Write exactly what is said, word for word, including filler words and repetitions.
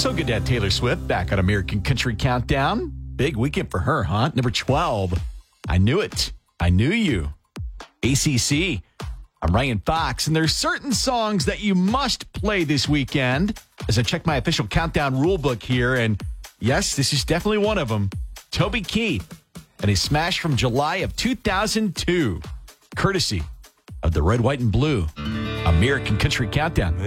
So good to have Taylor Swift back on American Country Countdown. Big weekend for her, huh? Number twelve. I Knew It. I Knew You. A C C. I'm Ryan Fox, and there's certain songs that you must play this weekend. As I check my official countdown rule book here, and yes, this is definitely one of them. Toby Keith and his smash from July of two thousand two, courtesy of the Red, White, and Blue American Country Countdown.